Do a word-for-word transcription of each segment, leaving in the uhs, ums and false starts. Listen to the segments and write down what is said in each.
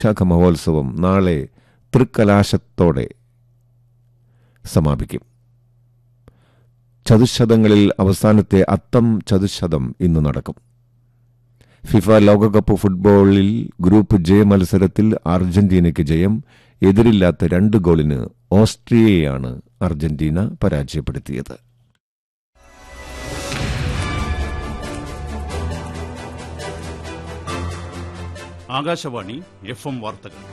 ശാഖ മഹോത്സവം നാളെ തൃക്കലാശത്തോടെ സമാപിക്കും. ചതുശതങ്ങളിൽ അവസാനത്തെ അത്തം ചതുശതം ഇന്ന് നടക്കും. ഫിഫ ലോകകപ്പ് ഫുട്ബോളിൽ ഗ്രൂപ്പ് ജെ മത്സരത്തിൽ അർജന്റീനയ്ക്ക് ജയം. എതിരില്ലാത്ത രണ്ട് ഗോളിന് ഓസ്ട്രിയയെയാണ് അർജന്റീന പരാജയപ്പെടുത്തിയത്. ആകാശവാണി എഫ് എം വാർത്തകൾ.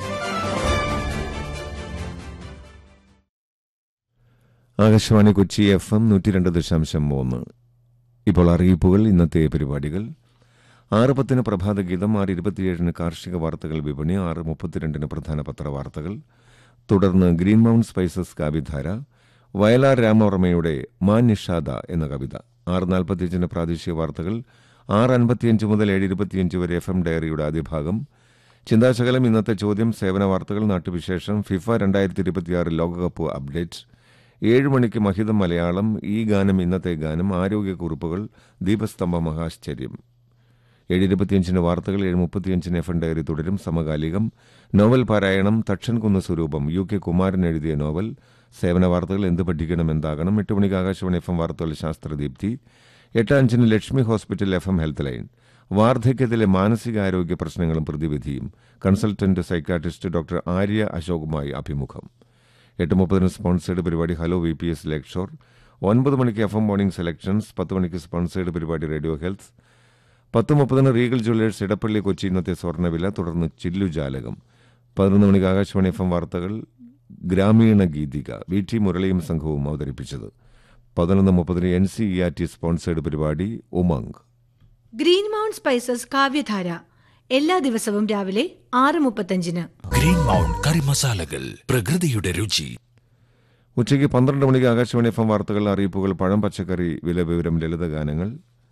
ആകാശവാണി കൊച്ചി എഫ് എം നൂറ്റി രണ്ട് ദശാംശം മൂന്ന്. ഇപ്പോൾ അറിയിപ്പുകൾ. ഇന്നത്തെ പരിപാടികൾ: ആറ് പത്തിന് പ്രഭാതഗീതം, ആറ് ഇരുപത്തിയേഴിന് കാർഷിക വാർത്തകൾ വിപണി, ആറ് മുപ്പത്തിരണ്ടിന് പ്രധാന പത്രവാർത്തകൾ, തുടർന്ന് ഗ്രീൻ മൗണ്ട് സ്പൈസസ് കാവ്യധാര, വയലാർ രാമവർമ്മയുടെ മാൻ നിഷാദ എന്ന കവിത, ആറ് നാൽപ്പത്തിയഞ്ചിന് പ്രാദേശിക വാർത്തകൾ, ആറ് അൻപത്തിയഞ്ച് മുതൽ ഏഴ് ഇരുപത്തിയഞ്ച് വരെ എഫ് എം ഡയറിയുടെ ആദ്യഭാഗം, ചിന്താശകലം, ഇന്നത്തെ ചോദ്യം, സേവന വാർത്തകൾ, നാട്ടുവിശേഷം, ഫിഫ രണ്ടായിരത്തി ഇരുപത്തിയാറ് ലോകകപ്പ് അപ്ഡേറ്റ്, ഏഴ് മണിക്ക് മഹിതം മലയാളം, ഈ ഗാനം ഇന്നത്തെ ഗാനം, ആരോഗ്യക്കുറിപ്പുകൾ, ദീപസ്തംഭ മഹാശ്ചര്യം, ഏഴ് ഇരുപത്തിയഞ്ചിന് വാർത്തകൾ, ഏഴ് മുപ്പത്തിയഞ്ചിന് എഫ് എം ഡയറി തുടരും. സമകാലികം, നോവൽ പാരായണം, തക്ഷൻകുന്ന് സ്വരൂപം, യു കെ കുമാരൻ എഴുതിയ നോവൽ, സേവന വാർത്തകൾ, എന്ത് പഠിക്കണം എന്താകണം, എട്ട് മണിക്ക് ആകാശവാണി എഫ് എം വാർത്തകൾ, ശാസ്ത്രദീപ്തി, എട്ട് അഞ്ചിന് Lakshmi hospital F M health line, വാർദ്ധക്യത്തിലെ മാനസികാരോഗ്യ പ്രശ്നങ്ങളും പ്രതിവിധിയും, കൺസൾട്ടന്റ് സൈക്കാട്രിസ്റ്റ് ഡോക്ടർ ആര്യ അശോകുമായി അഭിമുഖം, എട്ട് മുപ്പതിന് സ്പോൺസേഡ് പരിപാടി hello V P S lecture, ഒൻപത് മണിക്ക് എഫ് എം മോർണിംഗ് സെലക്ഷൻസ്, പത്ത് മണിക്ക് സ്പോൺസേഡ് പരിപാടി റേഡിയോ ഹെൽത്ത്, പത്ത് മുപ്പതിന് റീഗൽ ജ്വല്ലേഴ്സ് ഇടപ്പള്ളി കൊച്ചി ഇന്നത്തെ സ്വർണ്ണവില, തുടർന്ന് ചില്ലുജാലകം, പതിനൊന്ന് മണിക്ക് ആകാശവാണി എഫ് എം വാർത്തകൾ, ഗ്രാമീണ ഗീതിക, വി ടി മുരളിയും സംഘവും അവതരിപ്പിച്ചത്, പതിനൊന്ന് മുപ്പതിന് N C E R T sponsored പരിപാടി ഉമംഗ്. ഗ്രീൻ മൗണ്ട് സ്പൈസസ് കാവ്യധാര എല്ലാ ദിവസവും രാവിലെ ആറ് മുപ്പത്തഞ്ചിന്. ഗ്രീൻ മൗണ്ട് കറി മസാലകൾ, പ്രകൃതിയുടെ രുചി. ഉച്ചയ്ക്ക് പന്ത്രണ്ട് മണിക്ക് ആകാശവാണി എഫ് എം വാർത്തകൾ, അറിയിപ്പുകൾ, പഴം പച്ചക്കറി വില വിവരം, ലളിതഗാനങ്ങൾ.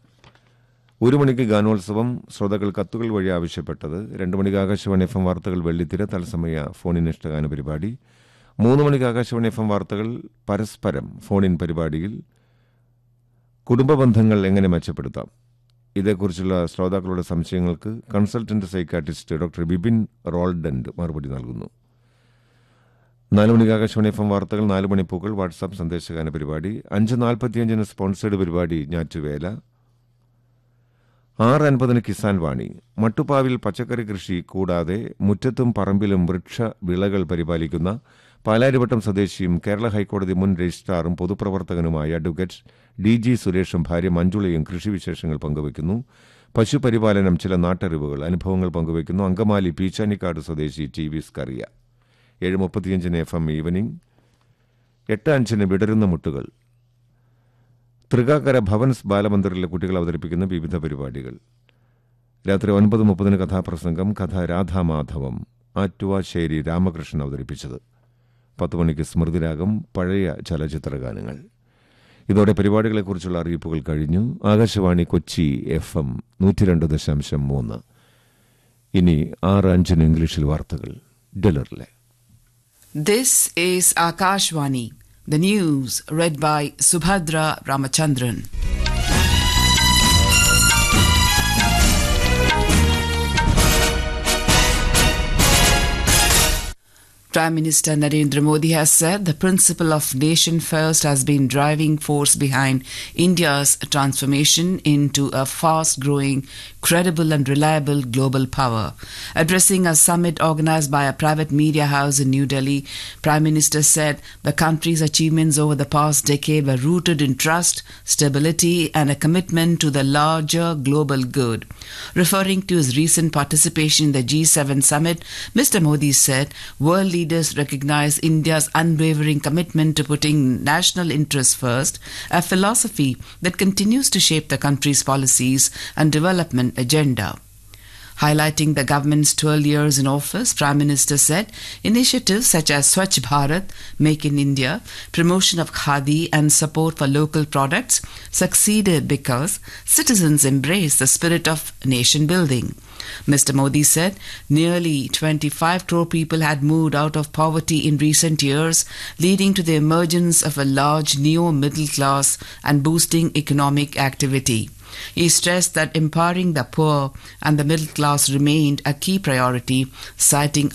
ഒരു മണിക്ക് ഗാനോത്സവം, ശ്രോതാക്കൾ കത്തുകൾ വഴി ആവശ്യപ്പെട്ടത്. രണ്ട് മണിക്ക് ആകാശവാണി എഫ് എം വാർത്തകൾ, വെള്ളിത്തിര, തത്സമയ ഫോണിൻ ഇഷ്ടഗാന പരിപാടി. മൂന്ന് മണിക്ക് ആകാശവാണി എഫ് എം വാർത്തകൾ, പരസ്പരം ഫോണിൻ പരിപാടിയിൽ കുടുംബ ബന്ധങ്ങൾ എങ്ങനെ മെച്ചപ്പെടുത്താം, ഇതേക്കുറിച്ചുള്ള ശ്രോതാക്കളുടെ സംശയങ്ങൾക്ക് കൺസൾട്ടന്റ് സൈക്കാട്രിസ്റ്റ് ഡോക്ടർ ബിപിൻ റോൾഡന്റ് മറുപടി നൽകുന്നു. നാല് മണിക്ക് ആകാശവാണി എഫ് എം വാർത്തകൾ, നാല് മണിപ്പൂക്കൾ, വാട്സാപ്പ് സന്ദേശഗാന പരിപാടി. അഞ്ച് നാൽപ്പത്തിയഞ്ചിന് സ്പോൺസേഡ് പരിപാടി ഞാറ്റുവേല. ആറ് അൻപതിന് കിസാൻ വാണി, മട്ടുപ്പാവിൽ പച്ചക്കറി കൃഷി കൂടാതെ മുറ്റത്തും പറമ്പിലും വൃക്ഷ വിളകൾ പരിപാലിക്കുന്ന പാലാരിവട്ടം സ്വദേശിയും കേരള ഹൈക്കോടതി മുൻ രജിസ്ട്രാറും പൊതുപ്രവർത്തകനുമായ അഡ്വക്കേറ്റ് ഡി ജി സുരേഷും ഭാര്യ മഞ്ജുളയും കൃഷിവിശേഷങ്ങൾ പങ്കുവയ്ക്കുന്നു. പശുപരിപാലനം, ചില നാട്ടറിവുകൾ, അനുഭവങ്ങൾ പങ്കുവയ്ക്കുന്നു. അങ്കമാലി പീച്ചാനിക്കാട് സ്വദേശി ടി വി സ്കറിയ. ഏഴ് മുപ്പത്തിയഞ്ചിന് എഫ് എം ഈവനിംഗ്, എട്ട് അഞ്ചിന് വിടരുന്ന മുട്ടുകൾ, തൃക്കാക്കര ഭവൻസ് ബാലമന്ദിറിലെ കുട്ടികൾ അവതരിപ്പിക്കുന്ന വിവിധ പരിപാടികൾ. രാത്രി ഒൻപത് മുപ്പതിന് കഥാപ്രസംഗം, കഥ രാധാമാധവം, ആറ്റുവാശ്ശേരി രാമകൃഷ്ണൻ അവതരിപ്പിച്ചത്. പത്ത് മണിക്ക് സ്മൃതിരാഗം, പഴയ ചലച്ചിത്ര ഗാനങ്ങൾ. ഇതോടെ പരിപാടികളെക്കുറിച്ചുള്ള അറിയിപ്പുകൾ കഴിഞ്ഞു. ആകാശവാണി കൊച്ചി എഫ് എം നൂറ്റി രണ്ട് ദശാംശം മൂന്ന്. ഇനി ആറ് അഞ്ചിന് ഇംഗ്ലീഷിൽ വാർത്തകൾ ഡെലറിലെ. This is Akashvani. The news read by Subhadra Ramachandran. Prime Minister Narendra Modi has said the principle of nation first has been driving force behind India's transformation into a fast-growing, credible and reliable global power. Addressing a summit organized by a private media house in New Delhi, Prime Minister said the country's achievements over the past decade were rooted in trust, stability and a commitment to the larger global good. Referring to his recent participation in the G seven summit, Mister Modi said world leaders Leaders recognize India's unwavering commitment to putting national interests first, a philosophy that continues to shape the country's policies and development agenda. Highlighting the government's twelve years in office, Prime Minister said initiatives such as Swachh Bharat, Make in India, promotion of Khadi and support for local products succeeded because citizens embraced the spirit of nation building. Mister Modi said nearly twenty-five crore people had moved out of poverty in recent years, leading to the emergence of a large neo-middle class and boosting economic activity. He stressed that empowering the poor and the middle class remained a key priority, citing